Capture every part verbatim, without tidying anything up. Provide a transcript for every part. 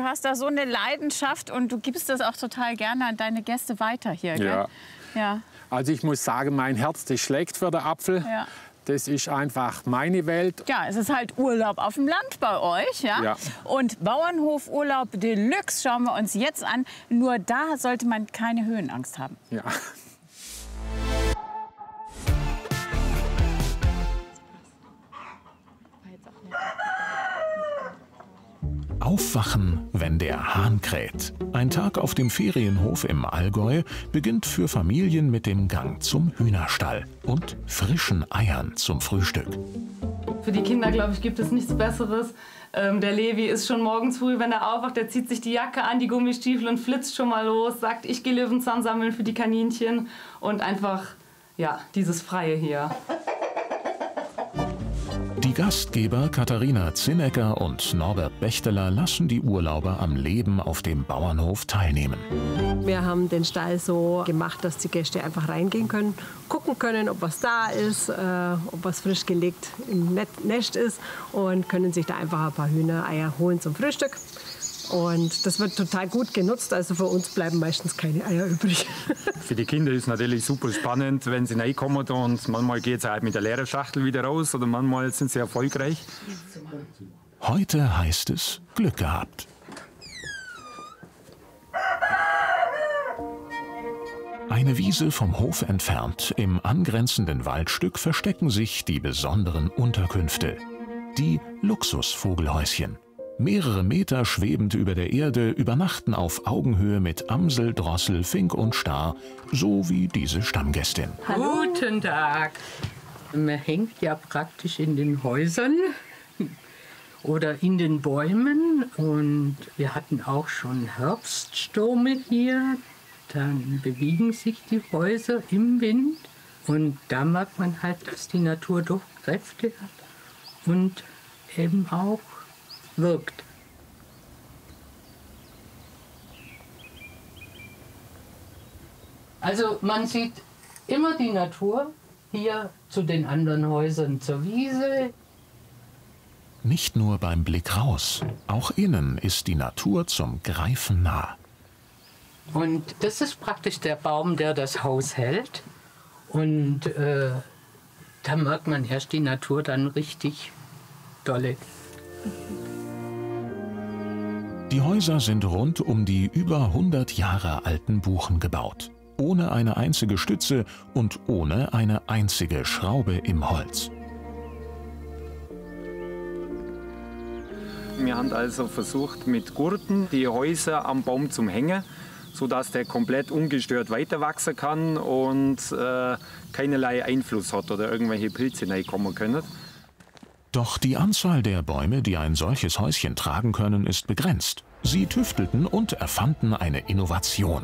hast da so eine Leidenschaft und du gibst das auch total gerne an deine Gäste weiter hier, gell? Ja. Ja. Also ich muss sagen, mein Herz, das schlägt für den Apfel. Ja. Das ist einfach meine Welt. Ja, es ist halt Urlaub auf dem Land bei euch. Ja? Ja. Und Bauernhofurlaub Deluxe schauen wir uns jetzt an. Nur da sollte man keine Höhenangst haben. Ja. Aufwachen, wenn der Hahn kräht. Ein Tag auf dem Ferienhof im Allgäu beginnt für Familien mit dem Gang zum Hühnerstall und frischen Eiern zum Frühstück. Für die Kinder, glaube ich, gibt es nichts Besseres. Ähm, der Levi ist schon morgens früh, wenn er aufwacht, der zieht sich die Jacke an, die Gummistiefel und flitzt schon mal los, sagt, ich gehe Löwenzahn sammeln für die Kaninchen und einfach, ja, dieses Freie hier. Die Gastgeber Katharina Zinnecker und Norbert Bechteler lassen die Urlauber am Leben auf dem Bauernhof teilnehmen. Wir haben den Stall so gemacht, dass die Gäste einfach reingehen können, gucken können, ob was da ist, äh, ob was frisch gelegt im Nest ist und können sich da einfach ein paar Hühnereier holen zum Frühstück. Und das wird total gut genutzt, also für uns bleiben meistens keine Eier übrig. Für die Kinder ist es natürlich super spannend, wenn sie reinkommen und manchmal geht es halt mit der leeren Schachtel wieder raus oder manchmal sind sie erfolgreich. Heute heißt es Glück gehabt. Eine Wiese vom Hof entfernt, im angrenzenden Waldstück verstecken sich die besonderen Unterkünfte. Die Luxusvogelhäuschen. Mehrere Meter schwebend über der Erde, übernachten auf Augenhöhe mit Amsel, Drossel, Fink und Star, so wie diese Stammgästin. Hallo. Guten Tag. Man hängt ja praktisch in den Häusern oder in den Bäumen. Und wir hatten auch schon Herbststürme hier. Dann bewegen sich die Häuser im Wind. Und da merkt man halt, dass die Natur doch Kräfte hat und eben auch wirkt. Also man sieht immer die Natur hier zu den anderen Häusern zur Wiese. Nicht nur beim Blick raus, auch innen ist die Natur zum Greifen nah. Und das ist praktisch der Baum, der das Haus hält. Und äh, da merkt man erst die Natur dann richtig dolle. Die Häuser sind rund um die über hundert Jahre alten Buchen gebaut. Ohne eine einzige Stütze und ohne eine einzige Schraube im Holz. Wir haben also versucht, mit Gurten die Häuser am Baum zu hängen, sodass der komplett ungestört weiter wachsen kann und äh, keinerlei Einfluss hat oder irgendwelche Pilze reinkommen können. Doch die Anzahl der Bäume, die ein solches Häuschen tragen können, ist begrenzt. Sie tüftelten und erfanden eine Innovation.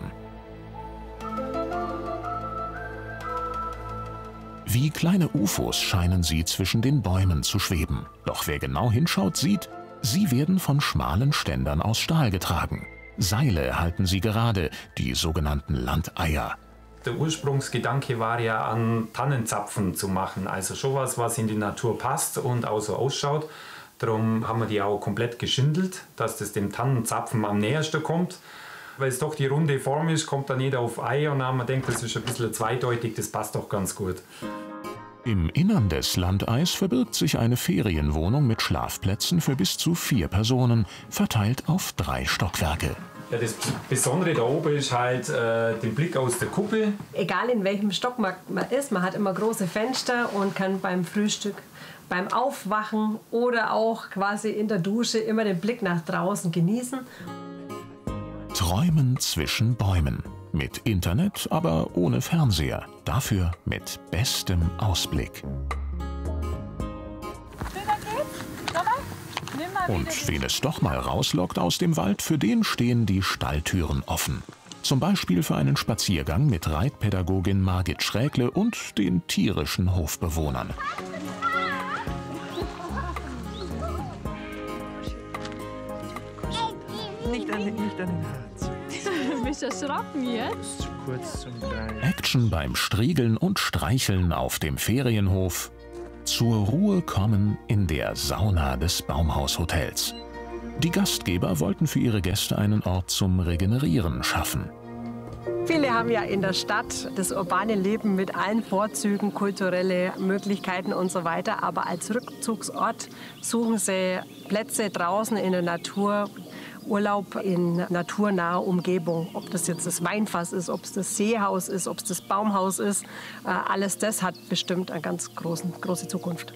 Wie kleine U F Os scheinen sie zwischen den Bäumen zu schweben. Doch wer genau hinschaut, sieht, sie werden von schmalen Ständern aus Stahl getragen. Seile halten sie gerade, die sogenannten Landeier. Der Ursprungsgedanke war ja, an Tannenzapfen zu machen, also schon was, was in die Natur passt und auch so ausschaut. Darum haben wir die auch komplett geschindelt, dass das dem Tannenzapfen am nähersten kommt. Weil es doch die runde Form ist, kommt dann jeder auf Ei und dann haben wir gedacht, das ist ein bisschen zweideutig, das passt doch ganz gut. Im Innern des Landeis verbirgt sich eine Ferienwohnung mit Schlafplätzen für bis zu vier Personen, verteilt auf drei Stockwerke. Ja, das Besondere da oben ist halt äh, den Blick aus der Kuppel. Egal in welchem Stock man ist, man hat immer große Fenster und kann beim Frühstück, beim Aufwachen oder auch quasi in der Dusche immer den Blick nach draußen genießen. Träumen zwischen Bäumen. Mit Internet, aber ohne Fernseher. Dafür mit bestem Ausblick. Und wen es doch mal rauslockt aus dem Wald, für den stehen die Stalltüren offen. Zum Beispiel für einen Spaziergang mit Reitpädagogin Margit Schrägle und den tierischen Hofbewohnern. Nicht an, nicht an den Herzen. Du bist erschrocken jetzt? Kurz zum Greifen. Action beim Striegeln und Streicheln auf dem Ferienhof. Zur Ruhe kommen in der Sauna des Baumhaushotels. Die Gastgeber wollten für ihre Gäste einen Ort zum Regenerieren schaffen. Viele haben ja in der Stadt das urbane Leben mit allen Vorzügen, kulturelle Möglichkeiten und so weiter. Aber als Rückzugsort suchen sie Plätze draußen in der Natur, Urlaub in naturnaher Umgebung. Ob das jetzt das Weinfass ist, ob es das Seehaus ist, ob es das Baumhaus ist. Alles das hat bestimmt eine ganz großen, große Zukunft.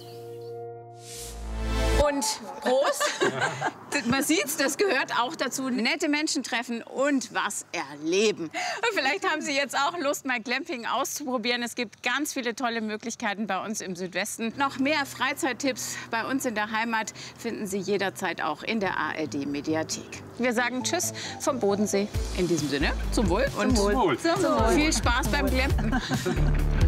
Und Prost. Man sieht's, das gehört auch dazu. Nette Menschen treffen und was erleben. Und vielleicht haben Sie jetzt auch Lust, mal Glamping auszuprobieren. Es gibt ganz viele tolle Möglichkeiten bei uns im Südwesten. Noch mehr Freizeittipps bei uns in der Heimat finden Sie jederzeit auch in der A R D-Mediathek. Wir sagen Tschüss vom Bodensee. In diesem Sinne, zum Wohl und Zum Wohl. Zum Wohl. Viel Spaß beim Glampen.